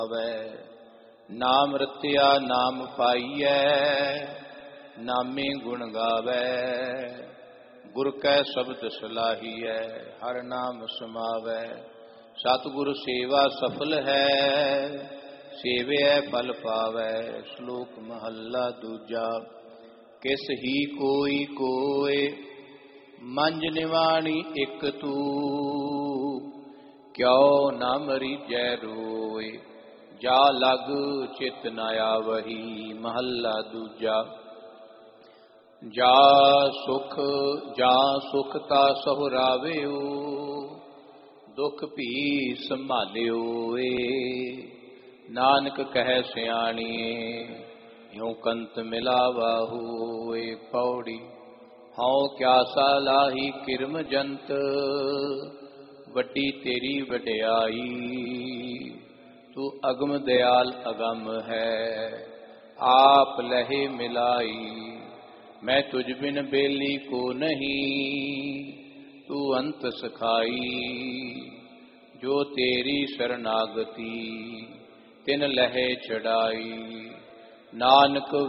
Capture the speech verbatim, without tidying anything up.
नाम रत्या नाम पाईऐ, नामे गुण गावै। गुर कै शब्द सलाहीऐ, हर नाम समावै। सतगुरु सेवा सफल है, सेवै फल पावै। श्लोक महला दूजा। किस ही कोई कोय, मंज निवाणी इक तू। क्यों न मरीजै रोय, जा लग चित न आवही। महला दूजा। जा सुख जा सुख ता सहुरावियो, दुख भी संभालियो। नानक कह सियाणिए, यूं कंत मिलावा होए। पौड़ी। हऊँ क्या सालाही किरम जंत, वड्डी तेरी वड्याई। तू अगम दयाल अगम है, आप लहे मिलाई। मैं तुझ बिन बेली को नहीं, तू अंत सखाई। जो तेरी शरणागति, तिन लहे चढ़ाई। नानक